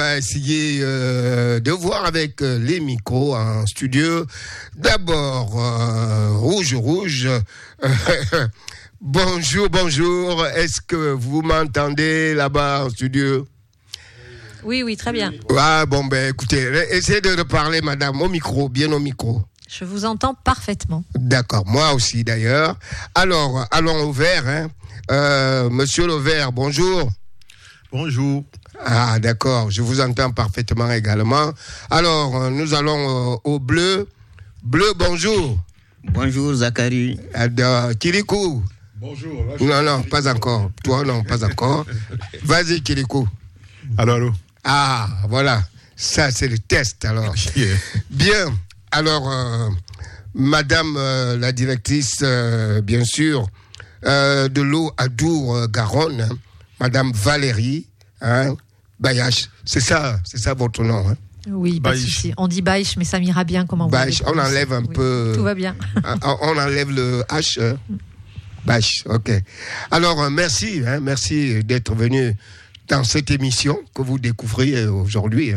va essayer de voir avec les micros en studio. D'abord, Rouge. Bonjour. Est-ce que vous m'entendez là-bas en studio? Oui, très bien. Ah, écoutez, essayez de parler, madame, au micro, bien au micro. Je vous entends parfaitement. D'accord, moi aussi d'ailleurs. Alors, allons au vert. Monsieur le vert, bonjour. Bonjour. Ah, d'accord, je vous entends parfaitement également. Alors, nous allons au bleu. Bleu, bonjour. Bonjour, Zachary. Kirikou. Bonjour. Non, pas encore. Toi, non, pas encore. Vas-y, Kirikou. Allô. Ah, voilà. Ça, c'est le test, alors. Yeah. Bien. Alors, madame la directrice, bien sûr, de l'eau Adour-Garonne, madame Valérie, Bayache, c'est ça votre nom, hein? Oui, pas de souci. On dit Baïch, mais ça m'ira bien comment Baïch, on enlève un peu... Tout va bien. On enlève le H. Baïch, ok. Alors, merci d'être venu dans cette émission que vous découvrez aujourd'hui.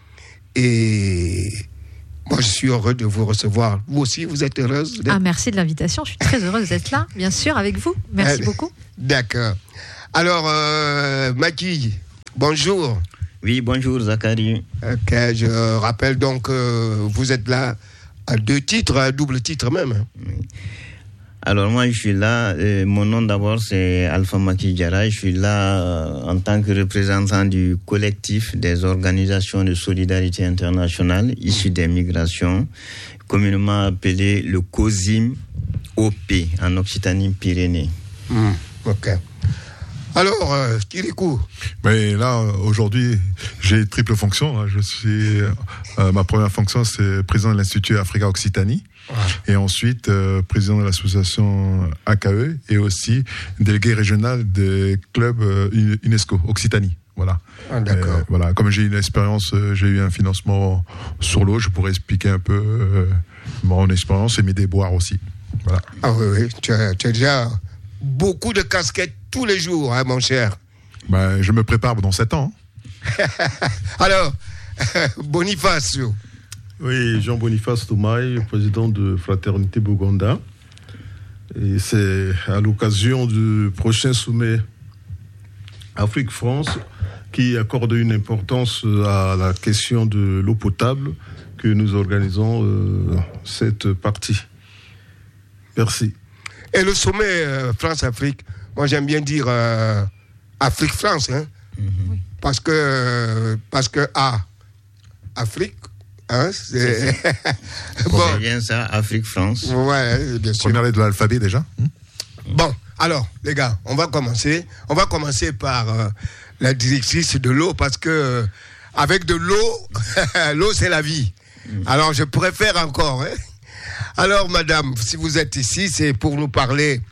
Et moi, je suis heureux de vous recevoir. Vous aussi, vous êtes heureuse merci de l'invitation. Je suis très heureuse d'être là, bien sûr, avec vous. Merci beaucoup. D'accord. Alors, Maki, bonjour. Oui, bonjour, Zachary. Ok, je rappelle donc que vous êtes là à 2 titres, à double titre même. Oui. Alors moi, je suis là, mon nom d'abord c'est Alpha Maki Diarra, je suis là en tant que représentant du collectif des organisations de solidarité internationale issues des migrations, communément appelé le COSIM OP en Occitanie-Pyrénées. Ok. Alors, Kirikou. Mais là, aujourd'hui, j'ai triple fonction. Je suis, ma première fonction, c'est président de l'Institut Africa Occitanie. Et ensuite, président de l'association AKE et aussi délégué régional des clubs UNESCO Occitanie. Voilà. Ah, d'accord. Voilà. Comme j'ai une expérience, j'ai eu un financement sur l'eau, je pourrais expliquer un peu mon expérience et mes déboires aussi. Voilà. Ah oui, tu as déjà beaucoup de casquettes tous les jours, mon cher. Je me prépare dans 7 ans. Alors, Boniface. Oui, Jean-Boniface Toumaï, président de Fraternité Bougonda. Et c'est à l'occasion du prochain sommet Afrique-France qui accorde une importance à la question de l'eau potable que nous organisons cette partie. Merci. Et le sommet France-Afrique, moi j'aime bien dire Afrique-France, Oui. parce que Afrique, c'est... C'est bien ça, Afrique-France. Ouais, bien sûr. Première lettre de l'alphabet déjà. Bon, alors, les gars, on va commencer. On va commencer par la directrice de l'eau, parce que avec de l'eau, l'eau c'est la vie. Alors, je préfère encore. Alors, madame, si vous êtes ici, c'est pour nous parler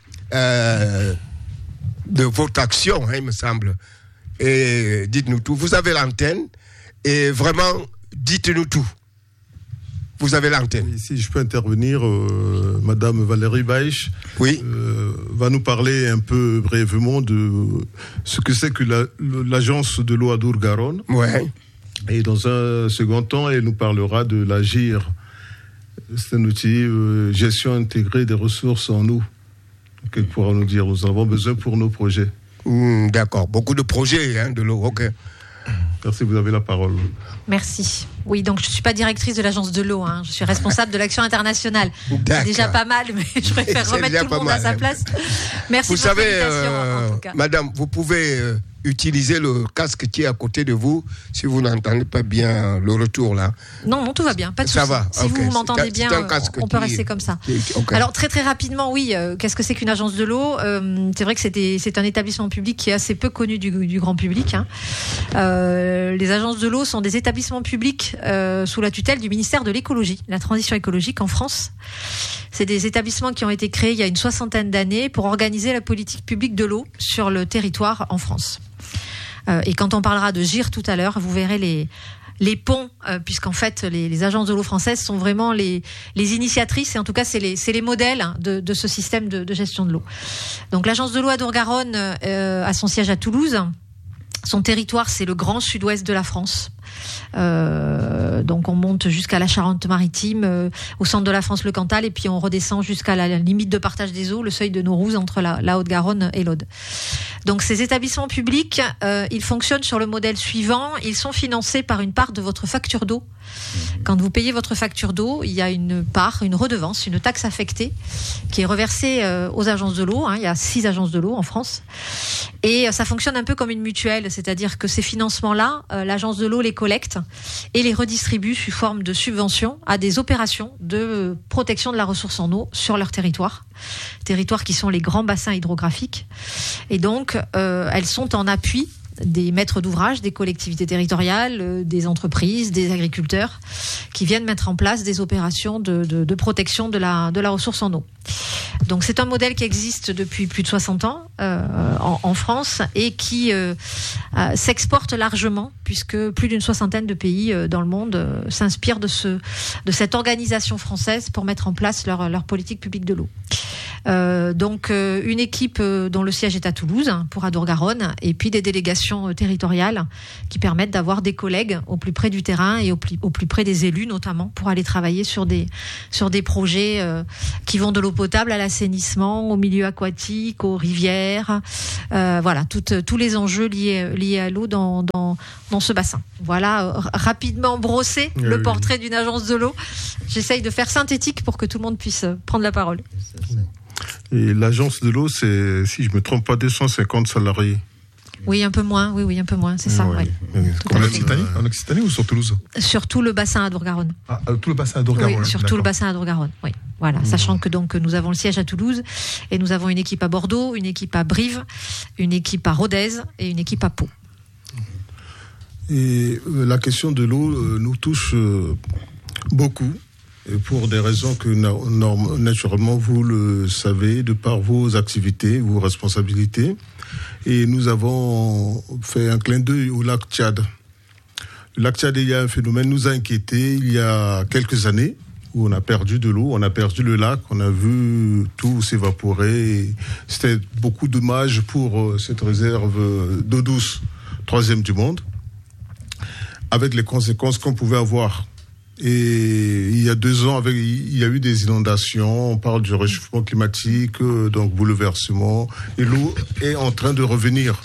de votre action, il me semble. Et dites-nous tout. Vous avez l'antenne, et vraiment, dites-nous tout. Vous avez l'antenne. Si je peux intervenir, Madame Valérie Baïch va nous parler un peu brièvement de ce que c'est que l'agence de l'eau Adour-Garonne. Ouais. Et dans un second temps, elle nous parlera de l'AGIR. C'est un outil gestion intégrée des ressources en eau. Qu'elle pourra nous dire, nous avons besoin pour nos projets. D'accord, beaucoup de projets de l'eau, ok. Merci, vous avez la parole. Merci. Oui, donc je ne suis pas directrice de l'agence de l'eau, je suis responsable de l'action internationale. C'est déjà pas mal, mais je préfère remettre tout le monde à sa place. Merci vous pour savez, l'invitation, en tout cas. madame, vous pouvez utiliser le casque qui est à côté de vous si vous n'entendez pas bien le retour là. Non, tout va bien, pas de souci. Ça va. Si vous m'entendez bien, on peut rester comme ça. Okay. Alors très rapidement, oui, qu'est-ce que c'est qu'une agence de l'eau ? C'est vrai que c'est un établissement public qui est assez peu connu du grand public. Les agences de l'eau sont des établissements publics sous la tutelle du ministère de l'écologie, la transition écologique en France. C'est des établissements qui ont été créés il y a une 60aine d'années pour organiser la politique publique de l'eau sur le territoire en France. Et quand on parlera de GIR tout à l'heure, vous verrez les ponts, puisqu'en fait les agences de l'eau françaises sont vraiment les initiatrices, et en tout cas c'est les modèles de ce système de gestion de l'eau. Donc l'agence de l'eau Adour-Garonne a son siège à Toulouse. Son territoire, c'est le grand sud-ouest de la France. Donc on monte jusqu'à la Charente-Maritime, au centre de la France, le Cantal, et puis on redescend jusqu'à la limite de partage des eaux, le seuil de Naurouz, entre la Haute-Garonne et l'Aude. Donc ces établissements publics, ils fonctionnent sur le modèle suivant. Ils sont financés par une part de votre facture d'eau. Quand vous payez votre facture d'eau, il y a une part, une redevance, une taxe affectée qui est reversée aux agences de l'eau. Il y a 6 agences de l'eau en France. Et ça fonctionne un peu comme une mutuelle, c'est-à-dire que ces financements-là, l'agence de l'eau les collecte et les redistribue sous forme de subventions à des opérations de protection de la ressource en eau sur leur territoire qui sont les grands bassins hydrographiques. Et donc, elles sont en appui des maîtres d'ouvrage, des collectivités territoriales, des entreprises, des agriculteurs qui viennent mettre en place des opérations de protection de la ressource en eau. Donc c'est un modèle qui existe depuis plus de 60 ans en France et qui s'exporte largement, puisque plus d'une 60aine de pays dans le monde s'inspirent de cette organisation française pour mettre en place leur politique publique de l'eau. Donc une équipe dont le siège est à Toulouse pour Adour-Garonne, et puis des délégations territoriales qui permettent d'avoir des collègues au plus près du terrain et au plus près des élus, notamment pour aller travailler sur des projets qui vont de l'eau potable à l'assainissement, au milieu aquatique, aux rivières, voilà, tous les enjeux liés à l'eau dans ce bassin. Voilà, rapidement brossé le portrait d'une agence de l'eau. J'essaye de faire synthétique pour que tout le monde puisse prendre la parole. Et l'agence de l'eau, c'est, si je ne me trompe pas, 250 salariés. Oui, un peu moins, c'est ça. Oui. En Occitanie ou sur Toulouse? Sur tout le bassin Adour-Garonne. Tout le bassin Adour-Garonne. Oui, sur tout le bassin Adour-Garonne, oui. Voilà, sachant que donc nous avons le siège à Toulouse et nous avons une équipe à Bordeaux, une équipe à Brive, une équipe à Rodez et une équipe à Pau. Et la question de l'eau nous touche beaucoup. Et pour des raisons que naturellement vous le savez de par vos activités, vos responsabilités. Et nous avons fait un clin d'œil au lac Tchad. Le lac Tchad, il y a un phénomène nous a inquiétés il y a quelques années où on a perdu de l'eau, on a perdu le lac, on a vu tout s'évaporer. Et c'était beaucoup dommage pour cette réserve d'eau douce, 3e du monde, avec les conséquences qu'on pouvait avoir. Et il y a 2 ans, il y a eu des inondations, on parle du réchauffement climatique, donc bouleversement, et l'eau est en train de revenir.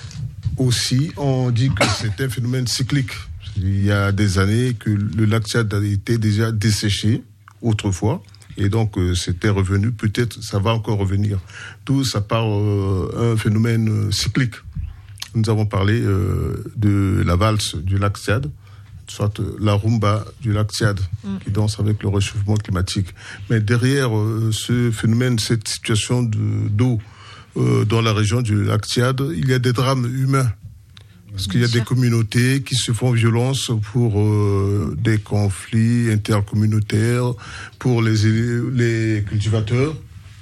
Aussi, on dit que c'est un phénomène cyclique. Il y a des années que le lac Tchad a été déjà desséché autrefois, et donc c'était revenu, peut-être ça va encore revenir. Tout ça part un phénomène cyclique. Nous avons parlé de la valse du lac Tchad, soit la rumba du lac Tchad, qui danse avec le réchauffement climatique. Mais derrière ce phénomène, cette situation d'eau dans la région du lac Tchad, il y a des drames humains. Parce qu'il y a des communautés qui se font violence pour des conflits intercommunautaires, pour les cultivateurs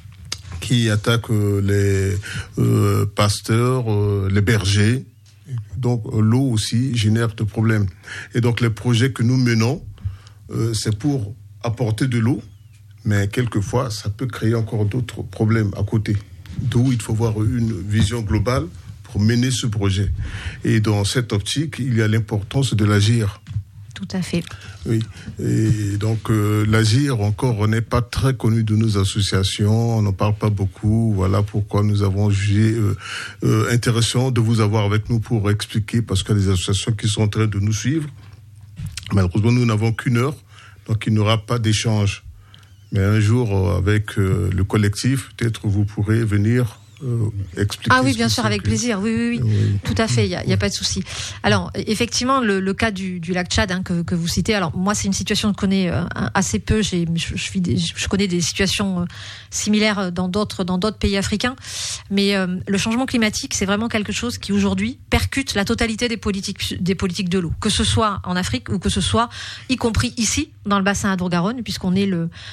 qui attaquent les pasteurs, les bergers. Donc l'eau aussi génère de problèmes. Et donc les projets que nous menons, c'est pour apporter de l'eau, mais quelquefois ça peut créer encore d'autres problèmes à côté. D'où il faut avoir une vision globale pour mener ce projet. Et dans cette optique, il y a l'importance de l'agir. Tout à fait. Oui, et donc l'agir encore n'est pas très connu de nos associations, on n'en parle pas beaucoup, voilà pourquoi nous avons jugé intéressant de vous avoir avec nous pour expliquer, parce qu'il y a des associations qui sont en train de nous suivre. Malheureusement, nous n'avons qu'une heure, donc il n'y aura pas d'échange. Mais un jour, avec le collectif, peut-être vous pourrez venir expliquer. Ah oui, bien sûr, avec plaisir. Oui, tout à fait. Il y a pas de souci. Alors, effectivement, le cas du lac Tchad que vous citez. Alors, moi, c'est une situation que je connais assez peu. Je connais des situations similaires dans d'autres pays africains. Mais le changement climatique, c'est vraiment quelque chose qui aujourd'hui percute la totalité des politiques de l'eau, que ce soit en Afrique ou que ce soit, y compris ici, dans le bassin Adour-Garonne, puisqu'on est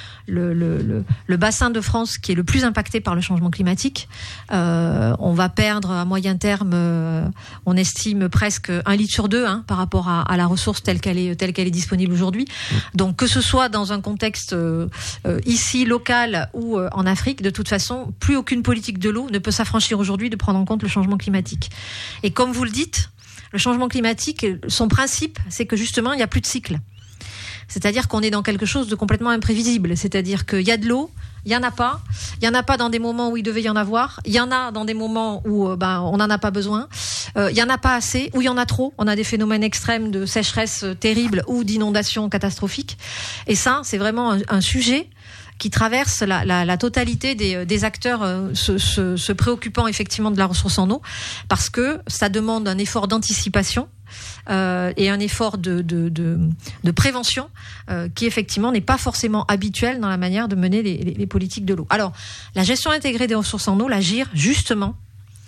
le bassin de France qui est le plus impacté par le changement climatique. On va perdre à moyen terme, on estime presque 1 litre sur 2 par rapport à la ressource telle qu'elle est disponible aujourd'hui. Donc que ce soit dans un contexte ici local ou en Afrique, de toute façon, plus aucune politique de l'eau ne peut s'affranchir aujourd'hui de prendre en compte le changement climatique. Et comme vous le dites, Le changement climatique, son principe, c'est que justement, il n'y a plus de cycle. C'est-à-dire qu'on est dans quelque chose de complètement imprévisible. C'est-à-dire qu'il y a de l'eau, il n'y en a pas. Il n'y en a pas dans des moments où il devait y en avoir. Il y en a dans des moments où on n'en a pas besoin. Il n'y en a pas assez, ou il y en a trop. On a des phénomènes extrêmes de sécheresse terribles ou d'inondations catastrophiques. Et ça, c'est vraiment un sujet qui traverse la totalité des acteurs se préoccupant effectivement de la ressource en eau, parce que ça demande un effort d'anticipation et un effort de prévention qui effectivement n'est pas forcément habituel dans la manière de mener les politiques de l'eau. Alors, la gestion intégrée des ressources en eau, la GIR, justement,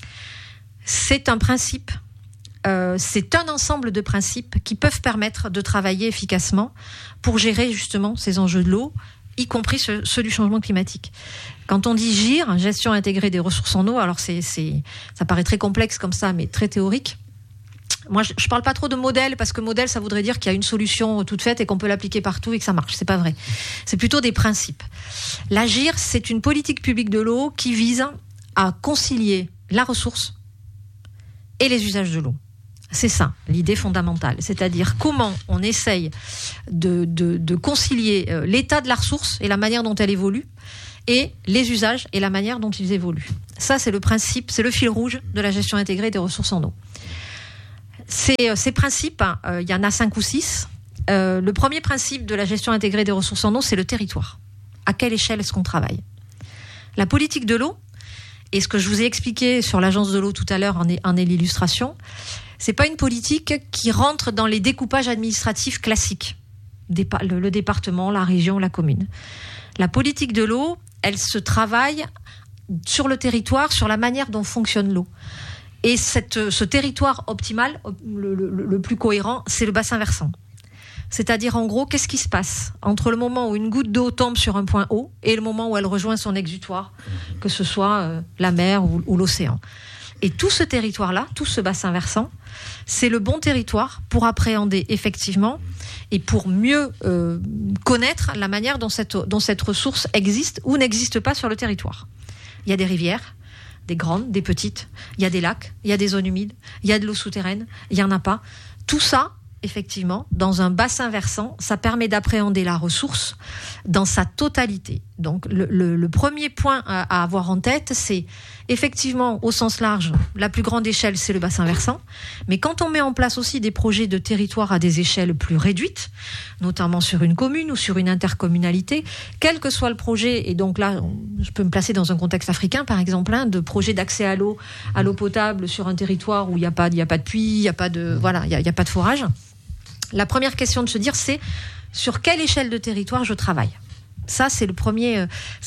c'est un principe, c'est un ensemble de principes qui peuvent permettre de travailler efficacement pour gérer justement ces enjeux de l'eau, y compris ceux du changement climatique. Quand on dit GIR, gestion intégrée des ressources en eau, alors ça paraît très complexe comme ça, mais très théorique. Moi, je parle pas trop de modèle, parce que modèle, ça voudrait dire qu'il y a une solution toute faite et qu'on peut l'appliquer partout et que ça marche. C'est pas vrai. C'est plutôt des principes. La GIR, c'est une politique publique de l'eau qui vise à concilier la ressource et les usages de l'eau. C'est ça, l'idée fondamentale. C'est-à-dire comment on essaye de concilier l'état de la ressource et la manière dont elle évolue et les usages et la manière dont ils évoluent. Ça, c'est le principe, c'est le fil rouge de la gestion intégrée des ressources en eau. Ces principes, il y en a 5 ou 6. Le premier principe de la gestion intégrée des ressources en eau, c'est le territoire. À quelle échelle est-ce qu'on travaille ? La politique de l'eau, et ce que je vous ai expliqué sur l'agence de l'eau tout à l'heure en est l'illustration, c'est pas une politique qui rentre dans les découpages administratifs classiques. Le département, la région, la commune. La politique de l'eau, elle se travaille sur le territoire, sur la manière dont fonctionne l'eau. Et ce territoire optimal, le plus cohérent, c'est le bassin versant. C'est-à-dire, en gros, qu'est-ce qui se passe entre le moment où une goutte d'eau tombe sur un point haut et le moment où elle rejoint son exutoire, que ce soit la mer ou l'océan. Et tout ce territoire-là, tout ce bassin versant, c'est le bon territoire pour appréhender effectivement et pour mieux connaître la manière dont cette ressource existe ou n'existe pas sur le territoire. Il y a des rivières, des grandes, des petites, il y a des lacs, il y a des zones humides, il y a de l'eau souterraine, il n'y en a pas. Tout ça, effectivement, dans un bassin versant, ça permet d'appréhender la ressource dans sa totalité. Donc le premier point à avoir en tête, c'est effectivement, au sens large, la plus grande échelle, c'est le bassin versant. Mais quand on met en place aussi des projets de territoire à des échelles plus réduites, notamment sur une commune ou sur une intercommunalité, quel que soit le projet, et donc là, je peux me placer dans un contexte africain, par exemple, de projet d'accès à l'eau potable sur un territoire où il n'y a pas de puits, il n'y a pas de forage. La première question de se dire, c'est sur quelle échelle de territoire je travaille. Ça, c'est le premier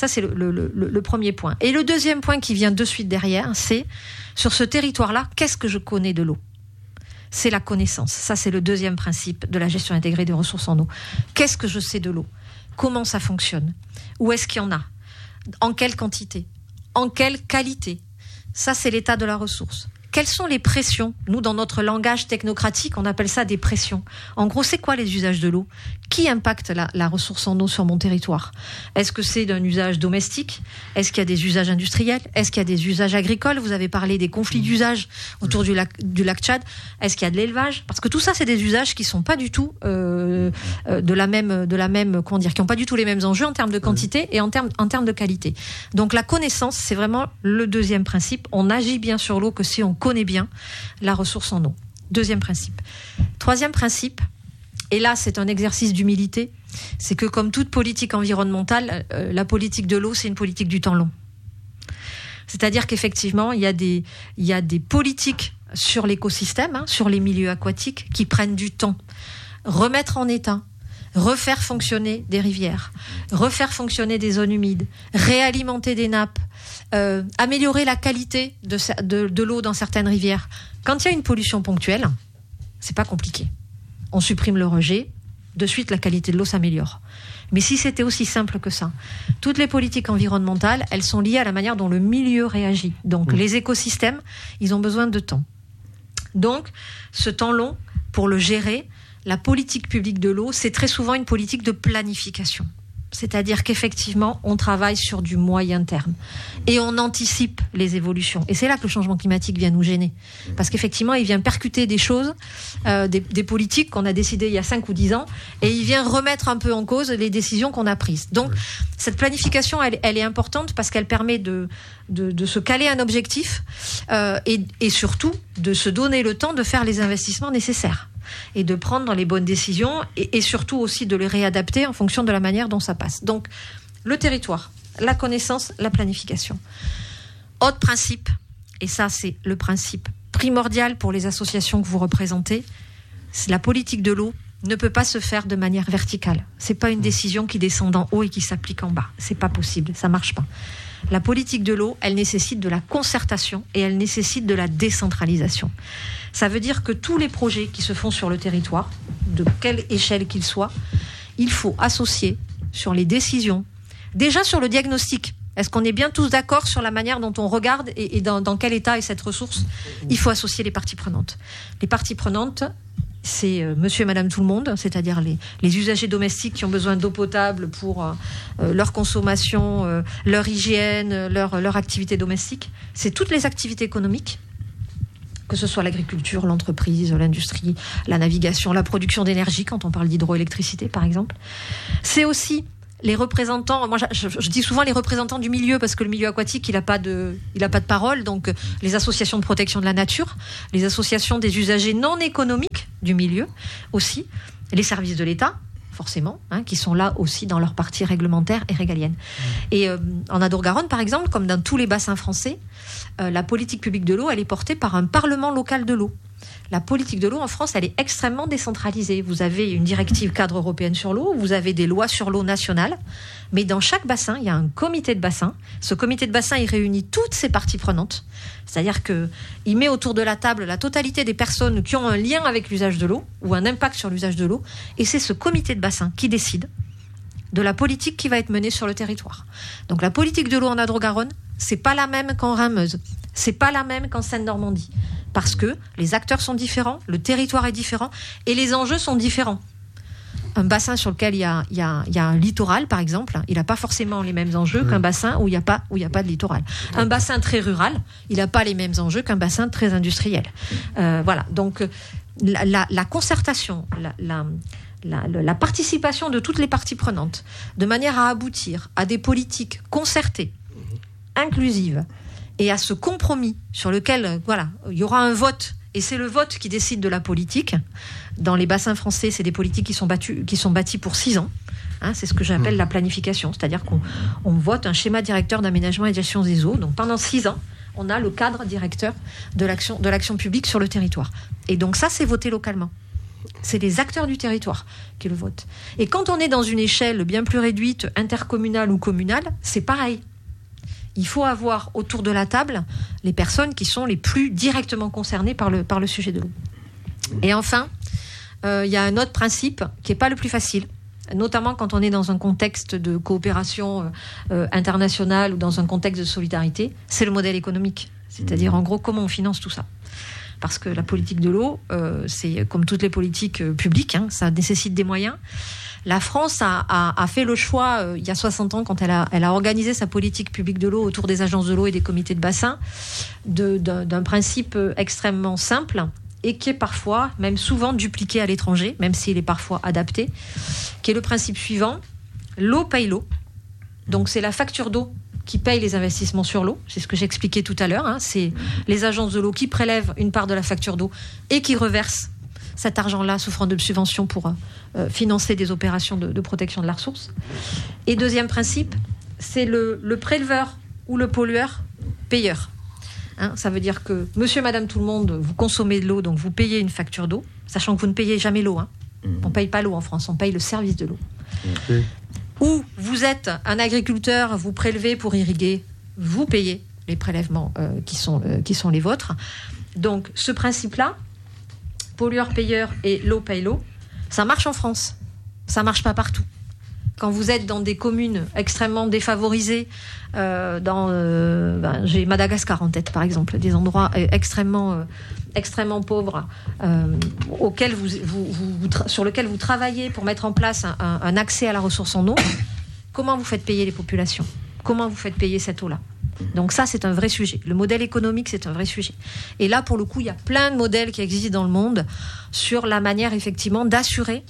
point. Et le deuxième point qui vient de suite derrière, c'est sur ce territoire-là, qu'est-ce que je connais de l'eau ? C'est la connaissance. Ça, c'est le deuxième principe de la gestion intégrée des ressources en eau. Qu'est-ce que je sais de l'eau ? Comment ça fonctionne ? Où est-ce qu'il y en a ? En quelle quantité ? En quelle qualité ? Ça, c'est l'état de la ressource. Quelles sont les pressions ? Nous, dans notre langage technocratique, on appelle ça des pressions. En gros, c'est quoi les usages de l'eau ? Qui impacte la ressource en eau sur mon territoire ? Est-ce que c'est d'un usage domestique ? Est-ce qu'il y a des usages industriels ? Est-ce qu'il y a des usages agricoles ? Vous avez parlé des conflits d'usage autour du lac Tchad. Est-ce qu'il y a de l'élevage ? Parce que tout ça, c'est des usages qui sont pas du tout de la même, comment dire, qui ont pas du tout les mêmes enjeux en termes de quantité et en termes de qualité. Donc la connaissance, c'est vraiment le deuxième principe. On agit bien sur l'eau que si on connaît bien la ressource en eau. Deuxième principe. Troisième principe, et là c'est un exercice d'humilité, c'est que comme toute politique environnementale, la politique de l'eau, c'est une politique du temps long. C'est-à-dire qu'effectivement, il y a des politiques sur l'écosystème, sur les milieux aquatiques, qui prennent du temps. Remettre en état, refaire fonctionner des rivières, refaire fonctionner des zones humides, réalimenter des nappes, améliorer la qualité de l'eau dans certaines rivières. Quand il y a une pollution ponctuelle, c'est pas compliqué. On supprime le rejet, de suite la qualité de l'eau s'améliore. Mais si c'était aussi simple que ça, toutes les politiques environnementales, elles sont liées à la manière dont le milieu réagit. Donc les écosystèmes, ils ont besoin de temps. Donc ce temps long, pour le gérer, la politique publique de l'eau, c'est très souvent une politique de planification. C'est-à-dire qu'effectivement, on travaille sur du moyen terme et on anticipe les évolutions. Et c'est là que le changement climatique vient nous gêner. Parce qu'effectivement, il vient percuter des choses, des politiques qu'on a décidées il y a 5 ou 10 ans, et il vient remettre un peu en cause les décisions qu'on a prises. Donc, cette planification, elle est importante parce qu'elle permet de se caler un objectif et surtout de se donner le temps de faire les investissements nécessaires et de prendre les bonnes décisions et surtout aussi de les réadapter en fonction de la manière dont ça passe. Donc, le territoire, la connaissance, la planification. Autre principe, et ça c'est le principe primordial pour les associations que vous représentez, c'est la politique de l'eau ne peut pas se faire de manière verticale. C'est pas une décision qui descend d'en haut et qui s'applique en bas. C'est pas possible, ça marche pas. La politique de l'eau, elle nécessite de la concertation et elle nécessite de la décentralisation. Ça veut dire que tous les projets qui se font sur le territoire, de quelle échelle qu'ils soient, il faut associer sur les décisions, déjà sur le diagnostic. Est-ce qu'on est bien tous d'accord sur la manière dont on regarde et dans quel état est cette ressource ? Il faut associer les parties prenantes. Les parties prenantes, c'est monsieur et madame tout le monde, c'est-à-dire les usagers domestiques qui ont besoin d'eau potable pour leur consommation, leur hygiène, leur activité domestique. C'est toutes les activités économiques, que ce soit l'agriculture, l'entreprise, l'industrie, la navigation, la production d'énergie, quand on parle d'hydroélectricité par exemple. C'est aussi les représentants, moi je dis souvent les représentants du milieu parce que le milieu aquatique il a pas de parole, donc les associations de protection de la nature, les associations des usagers non économiques du milieu aussi, les services de l'État forcément, qui sont là aussi dans leur partie réglementaire et régalienne. Et en Adour-Garonne par exemple, comme dans tous les bassins français, la politique publique de l'eau elle est portée par un parlement local de l'eau. La politique de l'eau en France, elle est extrêmement décentralisée. Vous avez une directive cadre européenne sur l'eau, vous avez des lois sur l'eau nationale, mais dans chaque bassin, il y a un comité de bassin. Ce comité de bassin, il réunit toutes ces parties prenantes. C'est-à-dire qu'il met autour de la table la totalité des personnes qui ont un lien avec l'usage de l'eau ou un impact sur l'usage de l'eau. Et c'est ce comité de bassin qui décide de la politique qui va être menée sur le territoire. Donc la politique de l'eau en Adour-Garonne, c'est pas la même qu'en Rhin-Meuse. C'est pas la même qu'en Seine-Normandie. Parce que les acteurs sont différents, le territoire est différent et les enjeux sont différents. Un bassin sur lequel il y a un littoral, par exemple, il n'a pas forcément les mêmes enjeux qu'un bassin où il n'y a pas de littoral. Un bassin très rural, il n'a pas les mêmes enjeux qu'un bassin très industriel. Voilà. Donc la concertation, la participation de toutes les parties prenantes, de manière à aboutir à des politiques concertées, inclusives, et à ce compromis sur lequel, il y aura un vote, et c'est le vote qui décide de la politique. Dans les bassins français, c'est des politiques qui sont bâties pour 6 ans. C'est ce que j'appelle la planification, c'est-à-dire qu'on vote un schéma directeur d'aménagement et de gestion des eaux. Donc pendant 6 ans, on a le cadre directeur de l'action publique sur le territoire. Et donc ça, c'est voté localement. C'est les acteurs du territoire qui le votent. Et quand on est dans une échelle bien plus réduite, intercommunale ou communale, c'est pareil. Il faut avoir autour de la table les personnes qui sont les plus directement concernées par le sujet de l'eau. Et enfin, il y a un autre principe qui n'est pas le plus facile, notamment quand on est dans un contexte de coopération internationale ou dans un contexte de solidarité, c'est le modèle économique. C'est-à-dire, en gros, comment on finance tout ça. Parce que la politique de l'eau, c'est comme toutes les politiques publiques, ça nécessite des moyens. La France a fait le choix, il y a 60 ans, quand elle a organisé sa politique publique de l'eau autour des agences de l'eau et des comités de bassin, d'un principe extrêmement simple et qui est parfois, même souvent, dupliqué à l'étranger, même s'il est parfois adapté, qui est le principe suivant: l'eau paye l'eau. Donc c'est la facture d'eau qui paye les investissements sur l'eau. C'est ce que j'expliquais tout à l'heure. C'est les agences de l'eau qui prélèvent une part de la facture d'eau et qui reversent cet argent-là sous forme de subvention pour financer des opérations de protection de la ressource. Et deuxième principe, c'est le préleveur ou le pollueur payeur. Ça veut dire que monsieur, madame, tout le monde, vous consommez de l'eau, donc vous payez une facture d'eau, sachant que vous ne payez jamais l'eau. On ne paye pas l'eau en France, on paye le service de l'eau. Ou vous êtes un agriculteur, vous prélevez pour irriguer, vous payez les prélèvements qui sont les vôtres. Donc ce principe-là, pollueur-payeur et l'eau paye l'eau, ça marche en France. Ça marche pas partout. Quand vous êtes dans des communes extrêmement défavorisées, j'ai Madagascar en tête par exemple, des endroits extrêmement pauvres, sur lesquels vous travaillez pour mettre en place un accès à la ressource en eau, comment vous faites payer les populations ? Comment vous faites payer cette eau-là ? Donc ça, c'est un vrai sujet. Le modèle économique, c'est un vrai sujet. Et là, pour le coup, il y a plein de modèles qui existent dans le monde sur la manière, effectivement, d'assurer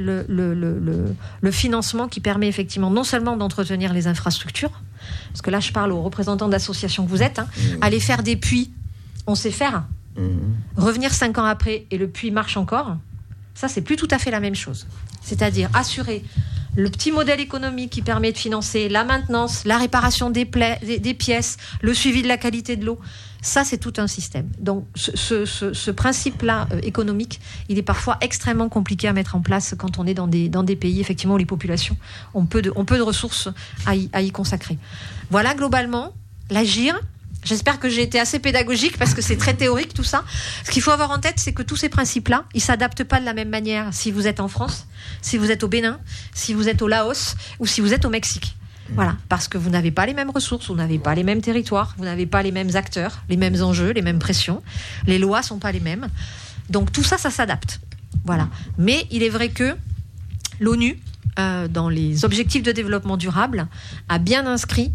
le financement qui permet, effectivement, non seulement d'entretenir les infrastructures, parce que là, je parle aux représentants d'associations que vous êtes, aller faire des puits, on sait faire. Revenir 5 ans après et le puits marche encore, ça, c'est plus tout à fait la même chose. C'est-à-dire assurer le petit modèle économique qui permet de financer la maintenance, la réparation des pièces, le suivi de la qualité de l'eau. Ça, c'est tout un système. Donc, ce principe-là économique, il est parfois extrêmement compliqué à mettre en place quand on est dans des pays, effectivement, où les populations ont peu de ressources à y consacrer. Voilà, globalement, l'agir. J'espère que j'ai été assez pédagogique parce que c'est très théorique tout ça. Ce qu'il faut avoir en tête, c'est que tous ces principes-là, ils ne s'adaptent pas de la même manière si vous êtes en France, si vous êtes au Bénin, si vous êtes au Laos ou si vous êtes au Mexique. Voilà, parce que vous n'avez pas les mêmes ressources, vous n'avez pas les mêmes territoires, vous n'avez pas les mêmes acteurs, les mêmes enjeux, les mêmes pressions. Les lois ne sont pas les mêmes. Donc tout ça, ça s'adapte. Voilà. Mais il est vrai que l'ONU, dans les objectifs de développement durable, a bien inscrit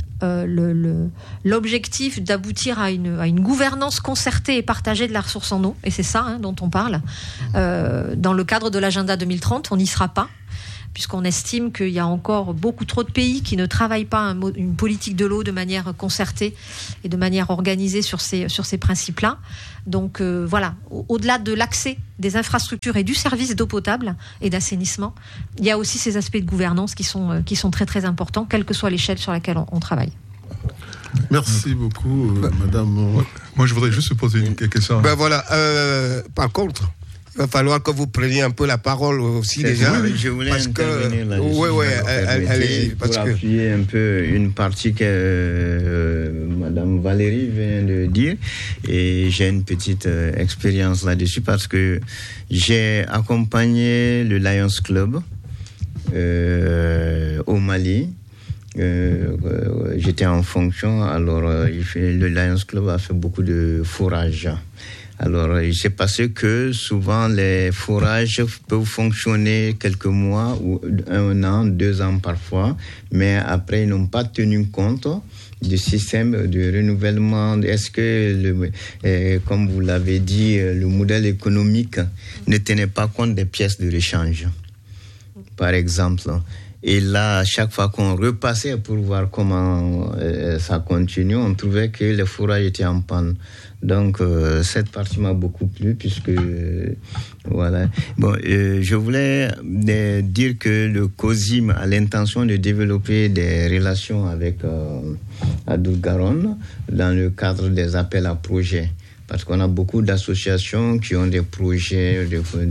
l'objectif d'aboutir à une gouvernance concertée et partagée de la ressource en eau, et c'est ça dont on parle, dans le cadre de l'agenda 2030. On n'y sera pas, puisqu'on estime qu'il y a encore beaucoup trop de pays qui ne travaillent pas une politique de l'eau de manière concertée et de manière organisée sur ces principes-là. Donc voilà, au-delà de l'accès des infrastructures et du service d'eau potable et d'assainissement, il y a aussi ces aspects de gouvernance qui sont très très importants, quelle que soit l'échelle sur laquelle on travaille. Merci beaucoup, madame. Moi, je voudrais juste poser une question. Voilà, par contre, il va falloir que vous preniez un peu la parole aussi déjà. Oui, je voulais intervenir là-dessus. Oui, allez-y. Pour appuyer un peu une partie que Madame Valérie vient de dire. Et j'ai une petite expérience là-dessus parce que j'ai accompagné le Lions Club au Mali. J'étais en fonction, alors le Lions Club a fait beaucoup de fourrage. Alors, il s'est passé que souvent les fourrages peuvent fonctionner quelques mois ou 1 an, 2 ans parfois, mais après ils n'ont pas tenu compte du système de renouvellement. Est-ce que, comme vous l'avez dit, le modèle économique ne tenait pas compte des pièces de rechange, par exemple? Et là, à chaque fois qu'on repassait pour voir comment ça continue, on trouvait que les fourrages étaient en panne. Donc, cette partie m'a beaucoup plu puisque, voilà. Bon, je voulais dire que le COSIM a l'intention de développer des relations avec Adour-Garonne dans le cadre des appels à projets. Parce qu'on a beaucoup d'associations qui ont des projets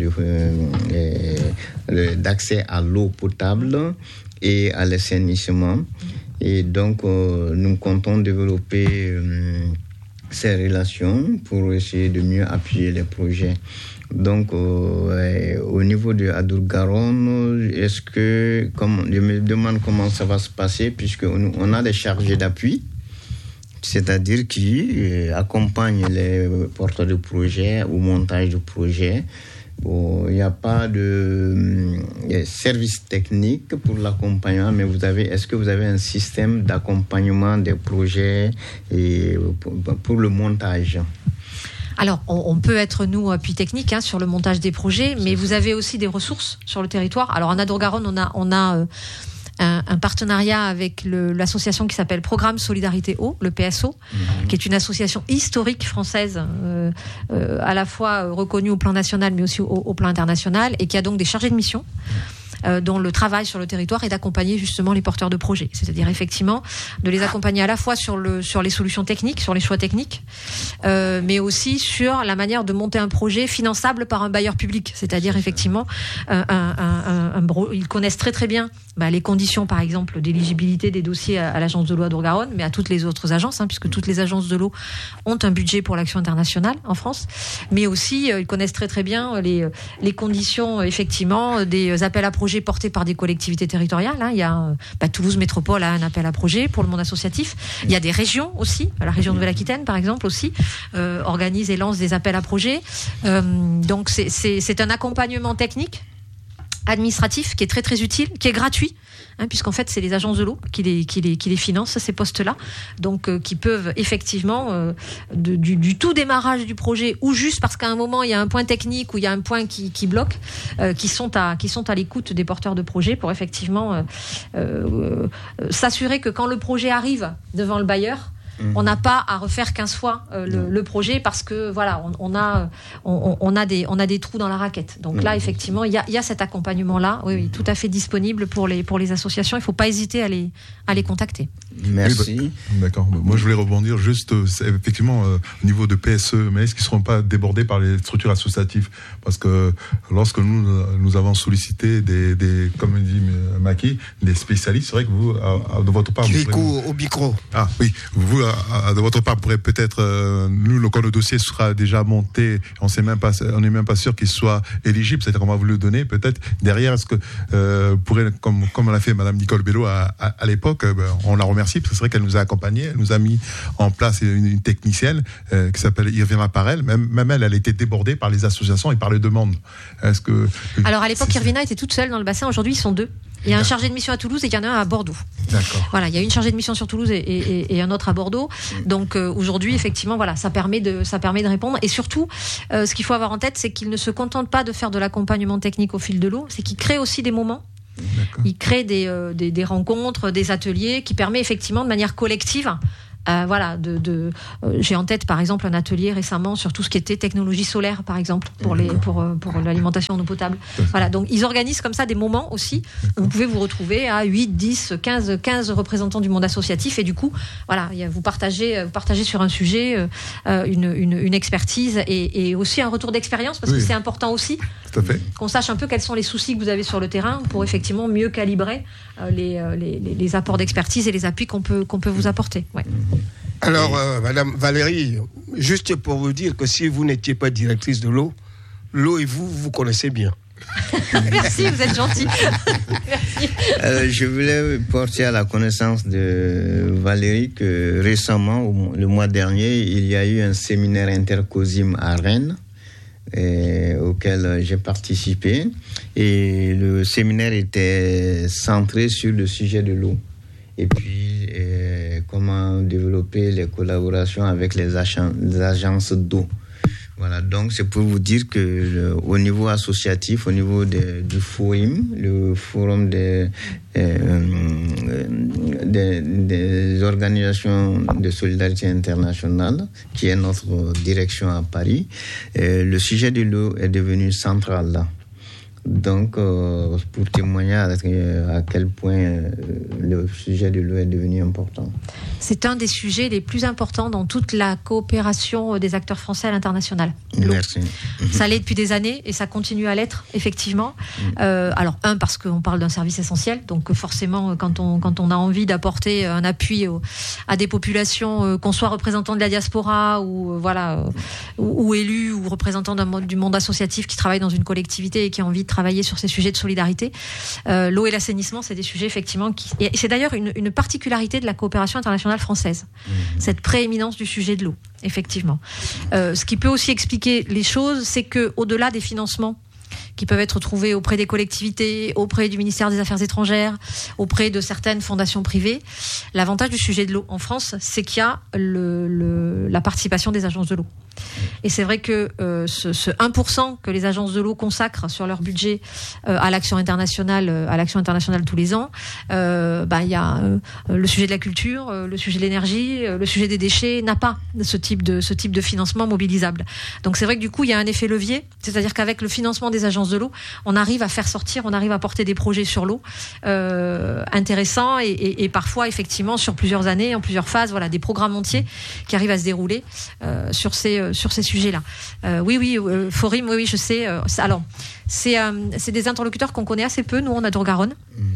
d'accès à l'eau potable et à l'assainissement. Et donc, nous comptons développer ces relations pour essayer de mieux appuyer les projets. Donc, au niveau de Adour-Garonne, est-ce que, je me demande comment ça va se passer, puisqu'on a des chargés d'appui, c'est-à-dire qui accompagnent les porteurs de projets au montage de projets. Bon, il n'y a pas de service technique pour l'accompagnement, mais est-ce que vous avez un système d'accompagnement des projets et pour le montage? Alors, on peut être, nous, appui technique sur le montage des projets, mais vous avez aussi des ressources sur le territoire. Alors, en Adour-Garonne, on a un partenariat avec l'association qui s'appelle Programme Solidarité Eau, le PSO, qui est une association historique française, à la fois reconnue au plan national, mais aussi au plan international, et qui a donc des chargés de mission, dont le travail sur le territoire est d'accompagner justement les porteurs de projets. C'est-à-dire effectivement de les accompagner à la fois sur les solutions techniques, sur les choix techniques, mais aussi sur la manière de monter un projet finançable par un bailleur public. C'est-à-dire effectivement, ils connaissent très très bien les conditions, par exemple, d'éligibilité des dossiers à l'agence de l'eau Adour-Garonne, mais à toutes les autres agences, puisque toutes les agences de l'eau ont un budget pour l'action internationale en France. Mais aussi, ils connaissent très très bien les conditions, effectivement, des appels à projets portés par des collectivités territoriales. Il y a Toulouse Métropole a un appel à projet pour le monde associatif. Il y a des régions aussi, la région Nouvelle-Aquitaine, par exemple, aussi organise et lance des appels à projets. Donc c'est un accompagnement technique administratif qui est très très utile, qui est gratuit, puisqu'en fait c'est les agences de l'eau qui les financent, ces postes-là, donc qui peuvent effectivement du tout démarrage du projet ou juste parce qu'à un moment il y a un point technique ou il y a un point qui bloque, qui sont à l'écoute des porteurs de projets pour effectivement s'assurer que quand le projet arrive devant le bailleur, on n'a pas à refaire 15 fois le projet parce que voilà, on a des trous dans la raquette. Donc là, effectivement, il y a cet accompagnement-là, oui, tout à fait disponible pour les associations. Il ne faut pas hésiter à les contacter. Merci. Oui, d'accord. Moi, je voulais rebondir juste, effectivement, au niveau de PSE, mais est-ce qu'ils ne seront pas débordés par les structures associatives? Parce que lorsque nous avons sollicité comme dit Maki, des spécialistes, c'est vrai que vous, de votre part... Au micro. Ah oui, vous, de votre part, pourrez peut-être... nous, quand le dossier sera déjà monté, on n'est même pas sûr qu'il soit éligible, c'est-à-dire qu'on va vous le donner, peut-être. Derrière, est-ce que, comme l'a fait Madame Nicole Bello à l'époque, on la remercie, parce que c'est vrai qu'elle nous a accompagnés, elle nous a mis en place une technicienne qui s'appelle Irvina Parel. Même elle a été débordée par les associations et par les demandes. Alors à l'époque, Irvina était toute seule dans le bassin, aujourd'hui ils sont 2. Il y a un chargé de mission à Toulouse et il y en a un à Bordeaux. D'accord. Voilà, il y a une chargée de mission sur Toulouse et un autre à Bordeaux. Donc aujourd'hui, effectivement, voilà, ça permet de répondre. Et surtout, ce qu'il faut avoir en tête, c'est qu'ils ne se contentent pas de faire de l'accompagnement technique au fil de l'eau, c'est qu'ils créent aussi des moments. D'accord. Ils créent des rencontres, des ateliers qui permettent effectivement de manière collective. J'ai en tête par exemple un atelier récemment sur tout ce qui était technologie solaire par exemple pour l'alimentation en eau potable. Voilà, donc ils organisent comme ça des moments aussi où vous pouvez vous retrouver à 8, 10, 15 représentants du monde associatif et du coup, voilà, vous partagez sur un sujet une expertise et aussi un retour d'expérience parce que c'est important aussi tout à fait. Qu'on sache un peu quels sont les soucis que vous avez sur le terrain pour effectivement mieux calibrer les apports d'expertise et les appuis qu'on peut vous apporter. Ouais. Alors, Madame Valérie, juste pour vous dire que si vous n'étiez pas directrice de l'eau et vous connaissez bien. Merci, vous êtes gentil. Merci. Je voulais porter à la connaissance de Valérie que récemment, le mois dernier, il y a eu un séminaire intercosim à Rennes auquel j'ai participé et le séminaire était centré sur le sujet de l'eau et puis comment développer les collaborations avec les agences d'eau. Voilà, donc c'est pour vous dire que au niveau associatif, au niveau du FOIM, le Forum des organisations de solidarité internationale, qui est notre direction à Paris, le sujet de l'eau est devenu central là. Donc, pour témoigner à quel point le sujet de l'eau est devenu important. C'est un des sujets les plus importants dans toute la coopération des acteurs français à l'international. L'eau. Merci. Ça l'est depuis des années et ça continue à l'être, effectivement. Alors, parce qu'on parle d'un service essentiel, donc forcément, quand on a envie d'apporter un appui à des populations, qu'on soit représentant de la diaspora ou élu ou représentant du monde associatif qui travaille dans une collectivité et qui a envie de travailler sur ces sujets de solidarité. L'eau et l'assainissement, c'est des sujets effectivement et c'est d'ailleurs une particularité de la coopération internationale française, cette prééminence du sujet de l'eau, effectivement. Ce qui peut aussi expliquer les choses, c'est que au-delà des financements qui peuvent être trouvés auprès des collectivités, auprès du ministère des Affaires étrangères, auprès de certaines fondations privées. L'avantage du sujet de l'eau en France, c'est qu'il y a la participation des agences de l'eau. Et c'est vrai que ce 1% que les agences de l'eau consacrent sur leur budget à l'action internationale tous les ans, il y a le sujet de la culture, le sujet de l'énergie, le sujet des déchets n'a pas ce type de financement mobilisable. Donc c'est vrai que du coup il y a un effet levier, c'est-à-dire qu'avec le financement des agences de l'eau, on arrive à porter des projets sur l'eau intéressants et parfois effectivement sur plusieurs années, en plusieurs phases, voilà, des programmes entiers qui arrivent à se dérouler sur ces sujets-là. Forim, oui, je sais. Alors, c'est des interlocuteurs qu'on connaît assez peu, nous, en Adour-Garonne.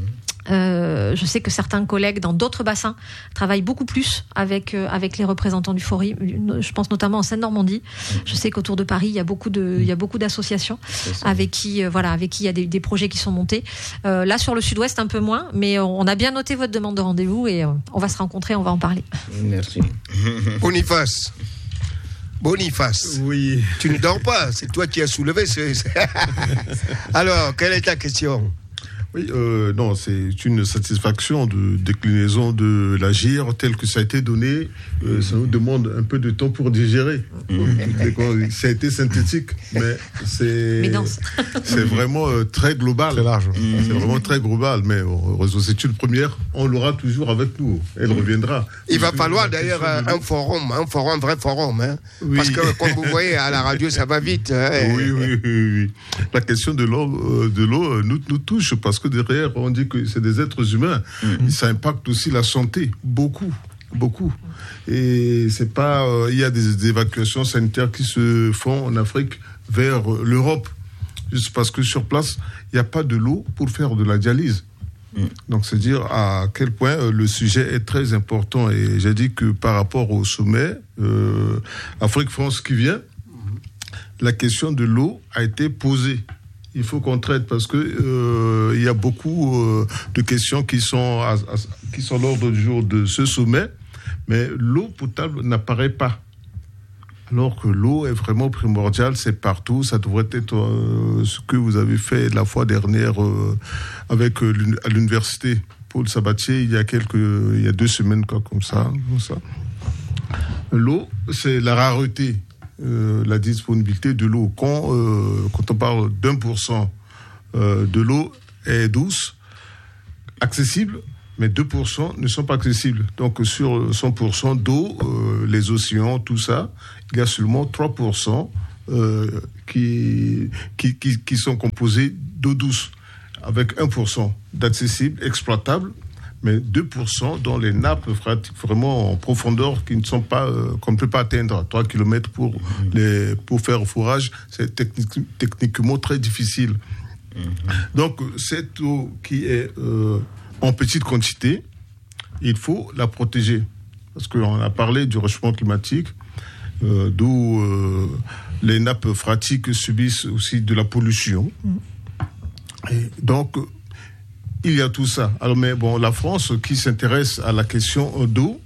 Je sais que certains collègues dans d'autres bassins travaillent beaucoup plus avec les représentants du Forum. Je pense notamment en Seine-Normandie. Je sais qu'autour de Paris, il y a beaucoup d'associations avec qui il y a des projets qui sont montés. Là, sur le Sud-Ouest, un peu moins, mais on a bien noté votre demande de rendez-vous et on va se rencontrer, on va en parler. Merci. Boniface. Boniface. Oui. Tu ne dors pas, c'est toi qui as soulevé Alors, quelle est ta question? Oui, non, c'est une satisfaction de déclinaison de l'agir tel que ça a été donné. Ça nous demande un peu de temps pour digérer. Ça a été synthétique, mais c'est vraiment très global. Très large. C'est vraiment très global, mais heureusement, c'est une première. On l'aura toujours avec nous. Elle reviendra. Il va falloir d'ailleurs un vrai forum. Hein, oui. Parce que, comme vous voyez, à la radio, ça va vite. Hein, oui. La question de l'eau nous touche parce que derrière, on dit que c'est des êtres humains. Ça impacte aussi la santé, beaucoup. Et c'est pas, il y a des évacuations sanitaires qui se font en Afrique vers l'Europe, juste parce que sur place, il n'y a pas de l'eau pour faire de la dialyse. Donc, c'est dire à quel point le sujet est très important. Et j'ai dit que par rapport au sommet Afrique-France qui vient, la question de l'eau a été posée. Il faut qu'on traite parce que il y a beaucoup de questions qui sont à l'ordre du jour de ce sommet, mais l'eau potable n'apparaît pas. Alors que l'eau est vraiment primordiale, c'est partout. Ça devrait être ce que vous avez fait la fois dernière avec à l'université Paul Sabatier il y a 2 semaines comme ça. L'eau, c'est la rareté. La disponibilité de l'eau. Quand on parle d'1% de l'eau est douce, accessible, mais 2% ne sont pas accessibles. Donc sur 100% d'eau, les océans, tout ça, il y a seulement 3% qui sont composés d'eau douce, avec 1% d'accessible, exploitable, mais 2% dans les nappes vraiment en profondeur qui ne sont pas, qu'on ne peut pas atteindre. 3 km pour faire fourrage, c'est techniquement très difficile. Donc, cette eau qui est en petite quantité, il faut la protéger. Parce qu'on a parlé du réchauffement climatique, d'où les nappes phréatiques subissent aussi de la pollution. Et donc, il y a tout ça. Alors, mais bon, la France qui s'intéresse à la question d'eau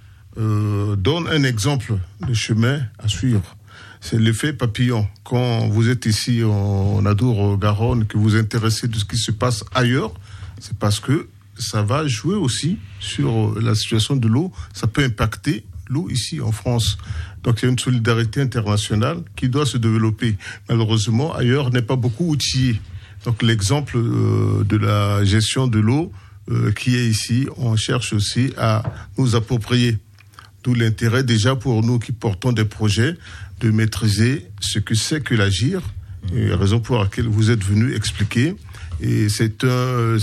donne un exemple de chemin à suivre. C'est l'effet papillon. Quand vous êtes ici en Adour-Garonne, que vous vous intéressez de ce qui se passe ailleurs, c'est parce que ça va jouer aussi sur la situation de l'eau. Ça peut impacter l'eau ici en France. Donc, il y a une solidarité internationale qui doit se développer. Malheureusement, ailleurs, n'est pas beaucoup outillée. Donc l'exemple de la gestion de l'eau qui est ici, on cherche aussi à nous approprier. D'où l'intérêt déjà pour nous qui portons des projets de maîtriser ce que c'est que l'agir, raison pour laquelle vous êtes venu expliquer. Et c'est un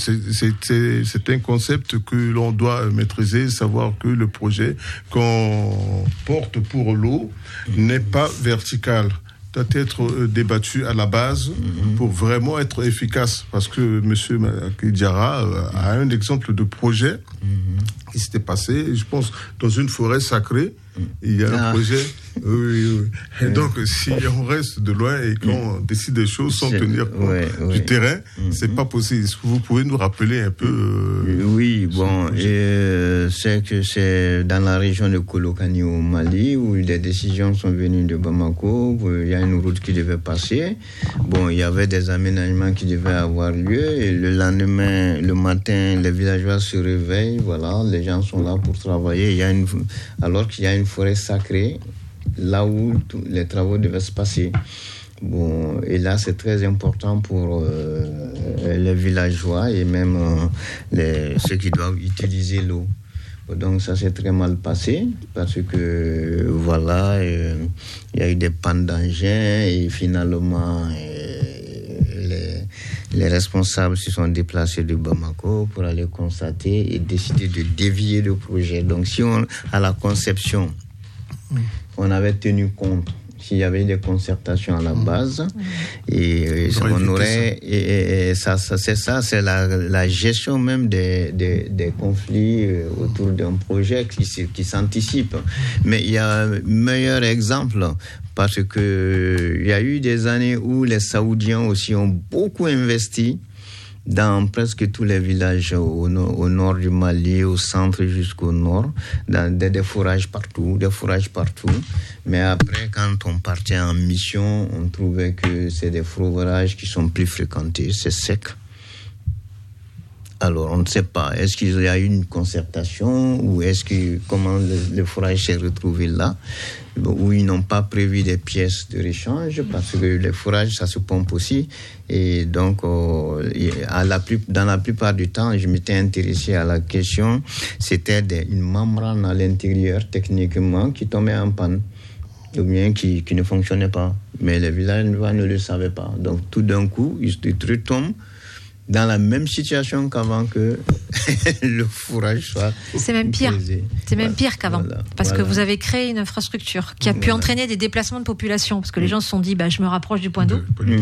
concept que l'on doit maîtriser, savoir que le projet qu'on porte pour l'eau n'est pas vertical. Doit être débattu à la base pour vraiment être efficace. Parce que M. Macky Diarra a un exemple de projet qui s'était passé, je pense, dans une forêt sacrée. Il y a un projet. Oui. Et donc, si on reste de loin et qu'on décide des choses sans tenir compte du terrain, c'est pas possible. Est-ce que vous pouvez nous rappeler un peu Oui, bon, c'est que c'est dans la région de Kolokani au Mali où des décisions sont venues de Bamako. Il y a une route qui devait passer. Bon, il y avait des aménagements qui devaient avoir lieu. Et le lendemain, le matin, les villageois se réveillent. Voilà, les gens sont là pour travailler. Alors qu'il y a une forêt sacrée là où les travaux devaient se passer. Bon, et là, c'est très important pour les villageois et même ceux qui doivent utiliser l'eau. Donc, ça s'est très mal passé parce que, voilà, il y a eu des pannes d'engins et finalement, les responsables se sont déplacés de Bamako pour aller constater et décider de dévier le projet. Donc, si à la conception, on avait tenu compte, s'il y avait des concertations à la base, et on aurait, et ça, c'est ça, c'est la gestion même des conflits autour d'un projet qui s'anticipe. Mais il y a un meilleur exemple, parce que il y a eu des années où les Saoudiens aussi ont beaucoup investi dans presque tous les villages au nord du Mali, au centre jusqu'au nord, des fourrages partout. Mais après, quand on partait en mission, on trouvait que c'est des fourrages qui sont plus fréquentés, c'est sec. Alors, on ne sait pas. Est-ce qu'il y a eu une concertation ou comment le fourrage s'est retrouvé là, où ils n'ont pas prévu des pièces de réchange, parce que les fourrages, ça se pompe aussi. Et donc, dans la plupart du temps, je m'étais intéressé à la question. C'était une membrane à l'intérieur, techniquement, qui tombait en panne, ou bien qui ne fonctionnait pas. Mais les villageois ne le savaient pas. Donc, tout d'un coup, ils retombent dans la même situation qu'avant que le fourrage soit... C'est même pire. Utilisé. C'est même pire qu'avant. Parce que vous avez créé une infrastructure qui a pu entraîner des déplacements de population. Parce que les gens se sont dit, je me rapproche du point d'eau.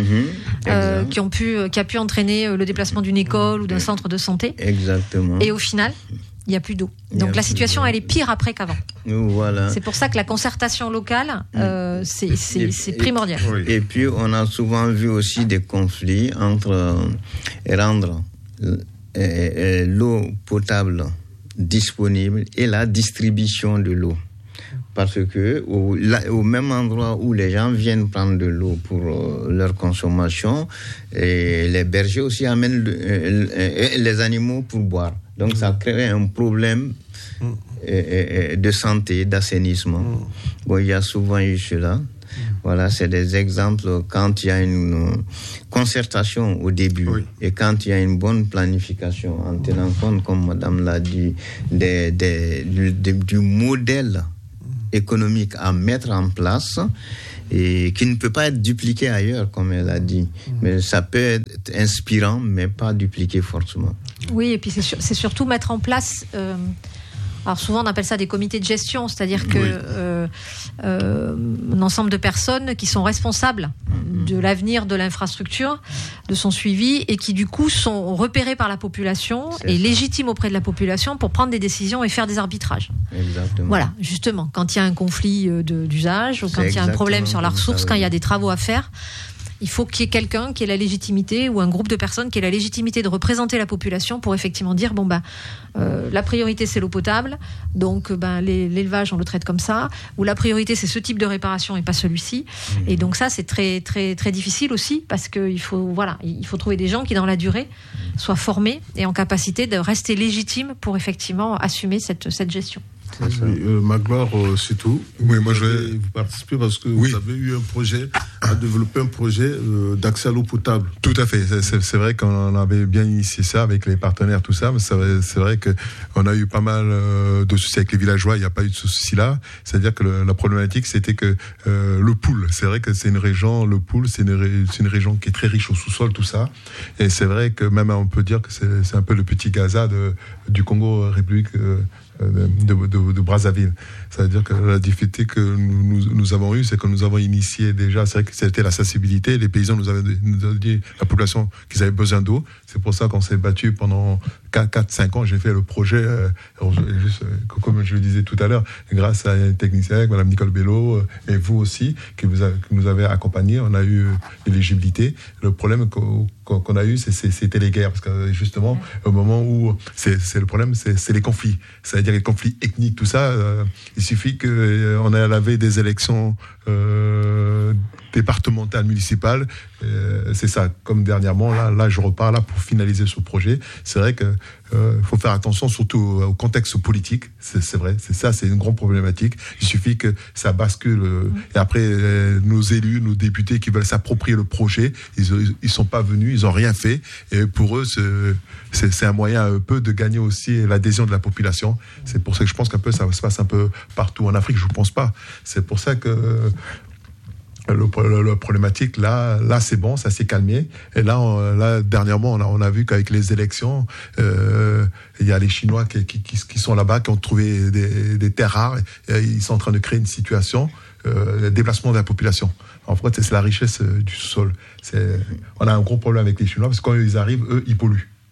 Qui a pu entraîner le déplacement d'une école ou d'un centre de santé. Exactement. Et au final, il n'y a plus d'eau. Donc la situation, elle est pire après qu'avant. Voilà. C'est pour ça que la concertation locale, c'est primordial. Et puis, on a souvent vu aussi des conflits entre rendre l'eau potable disponible et la distribution de l'eau. Parce que au même endroit où les gens viennent prendre de l'eau pour leur consommation, et les bergers aussi amènent les animaux pour boire. Donc ça crée un problème de santé, d'assainissement. Bon, il y a souvent eu cela. Voilà, c'est des exemples quand il y a une concertation au début et quand il y a une bonne planification en tenant compte, comme Madame l'a dit, du modèle économique à mettre en place et qui ne peut pas être dupliqué ailleurs, comme elle a dit. Mais ça peut être inspirant, mais pas dupliqué forcément. Oui, et puis c'est surtout mettre en place... alors souvent on appelle ça des comités de gestion, c'est-à-dire que un ensemble de personnes qui sont responsables de l'avenir de l'infrastructure, de son suivi, et qui du coup sont repérées par la population et légitimes auprès de la population pour prendre des décisions et faire des arbitrages. Exactement. Voilà, justement, quand il y a un conflit d'usage ou quand il y a un problème sur la ressource, quand il y a des travaux à faire, il faut qu'il y ait quelqu'un qui ait la légitimité ou un groupe de personnes qui ait la légitimité de représenter la population pour effectivement dire la priorité c'est l'eau potable, donc l'élevage on le traite comme ça, ou la priorité c'est ce type de réparation et pas celui-ci. Et donc ça c'est très très très difficile aussi parce que il faut trouver des gens qui dans la durée soient formés et en capacité de rester légitimes pour effectivement assumer cette gestion. Magloire, c'est tout. Oui, moi vous participez parce que vous avez eu un projet, à développer un projet d'accès à l'eau potable. Tout à fait. C'est vrai qu'on avait bien initié ça avec les partenaires, tout ça. Mais c'est vrai qu'on a eu pas mal de soucis avec les villageois. Il n'y a pas eu de soucis là. C'est-à-dire que la problématique, c'était que le Poul, c'est vrai que c'est une région, le Poul, c'est une région qui est très riche au sous-sol, tout ça. Et c'est vrai que même on peut dire que c'est un peu le petit Gaza du Congo République de Brazzaville. C'est-à-dire que la difficulté que nous avons eue, c'est que nous avons initié déjà, c'est vrai que c'était la sensibilité, les paysans nous avaient dit, la population, qu'ils avaient besoin d'eau. C'est pour ça qu'on s'est battu pendant 4-5 ans. J'ai fait le projet, comme je le disais tout à l'heure, grâce à une technicienne, Mme Nicole Bello, et vous aussi, qui nous avez accompagnés, on a eu l'éligibilité. Le problème qu'on a eu, c'était les guerres, parce que justement, au moment où c'est le problème, c'est les conflits. C'est-à-dire les conflits ethniques, tout ça. Il suffit qu'on ait à la veille des élections départementales, municipales. C'est ça. Comme dernièrement, là, je repars là pour finaliser ce projet. C'est vrai que faut faire attention, surtout au contexte politique. C'est vrai. C'est une grande problématique. Il suffit que ça bascule. Et après, nos élus, nos députés qui veulent s'approprier le projet, ils sont pas venus, ils ont rien fait. Et pour eux, c'est un moyen un peu de gagner aussi l'adhésion de la population. C'est pour ça que je pense qu'un peu ça se passe un peu partout en Afrique. Je ne pense pas. C'est pour ça que la problématique, là c'est bon, ça s'est calmé. Et là dernièrement, on a vu qu'avec les élections, il y a les Chinois qui sont là-bas, qui ont trouvé des terres rares. Et ils sont en train de créer une situation, de déplacement de la population. En fait, c'est la richesse du sol. On a un gros problème avec les Chinois, parce que quand ils arrivent, eux, ils polluent.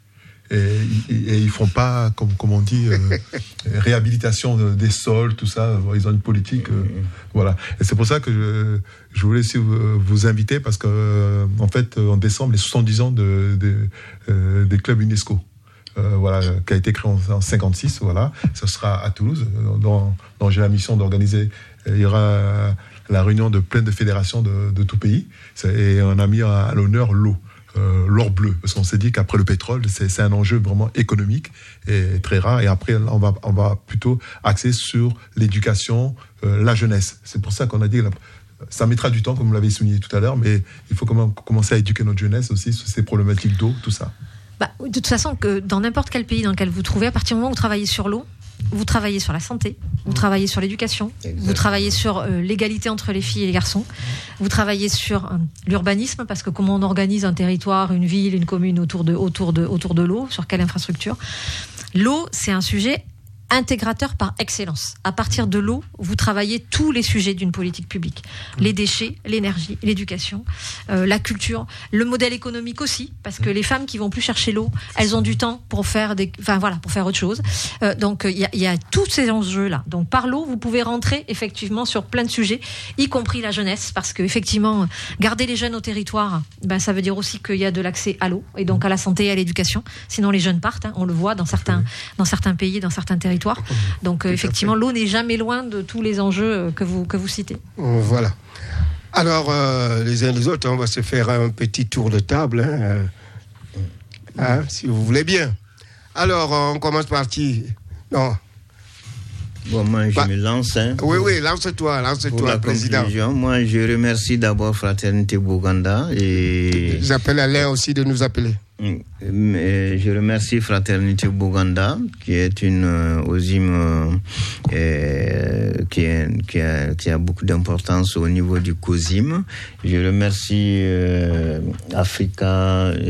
et ils font pas, comme on dit, réhabilitation des sols, tout ça. Ils ont une politique, voilà. Et c'est pour ça que je voulais aussi vous inviter, parce que en fait, en décembre, les 70 ans des clubs UNESCO. Voilà, qui a été créé en 56, voilà. Ça sera à Toulouse, dont j'ai la mission d'organiser. Il y aura la réunion de plein de fédérations de tout pays, et on a mis à l'honneur l'eau. L'or bleu, parce qu'on s'est dit qu'après le pétrole, c'est un enjeu vraiment économique et très rare. Et après, on va plutôt axer sur l'éducation, la jeunesse. C'est pour ça qu'on a dit, ça mettra du temps, comme vous l'avez souligné tout à l'heure, mais il faut commencer à éduquer notre jeunesse aussi sur ces problématiques d'eau, tout ça. De toute façon, que dans n'importe quel pays dans lequel vous trouvez, à partir du moment où vous travaillez sur l'eau, vous travaillez sur la santé, vous travaillez sur l'éducation, vous travaillez sur l'égalité entre les filles et les garçons, vous travaillez sur l'urbanisme, parce que comment on organise un territoire, une ville, une commune autour de l'eau, sur quelle infrastructure. L'eau, c'est un sujet intégrateur par excellence. À partir de l'eau, vous travaillez tous les sujets d'une politique publique. Les déchets, l'énergie, l'éducation, la culture, le modèle économique aussi, parce que les femmes qui vont plus chercher l'eau, elles ont du temps pour faire pour faire autre chose. Donc il y a tous ces enjeux-là. Donc par l'eau, vous pouvez rentrer effectivement sur plein de sujets, y compris la jeunesse, parce que effectivement, garder les jeunes au territoire, ça veut dire aussi qu'il y a de l'accès à l'eau et donc à la santé et à l'éducation. Sinon les jeunes partent, on le voit dans certains pays, dans certains territoires. Donc effectivement, l'eau n'est jamais loin de tous les enjeux que vous citez. Voilà. Alors, les uns les autres, on va se faire un petit tour de table, si vous voulez bien. Alors, on commence par qui? Non. Bon, moi, je me lance. Oui, lance-toi, président. Conclusion. Moi, je remercie d'abord Fraternité Buganda. Et j'appelle Alain aussi de nous appeler. Je remercie Fraternité Buganda, qui est une OSIM qui a beaucoup d'importance au niveau du COSIM. Je remercie Africa